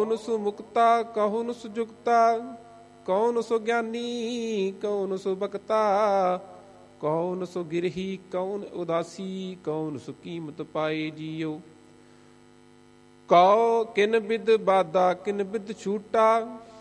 ਕੌਣ ਸੋ ਮੁਕਤਾ ਕੌਣ ਸੋ ਜੁਗਤਾ, ਕੌਣ ਸੋ ਗਿਆਨੀ ਕੌਣ ਸੋ ਬਖਤਾ, ਕੌਣ ਸੋ ਗਿਰਹੀ ਕੌਣ ਉਦਾਸੀ, ਕੌਣ ਸੋ ਕੀਮਤ ਪਾਏ ਜੀਓ। ਕਉ ਕਿਨ ਬਿਦ ਬਾਦਾ ਕਿਨ ਬਿਦ ਛੂਟਾ,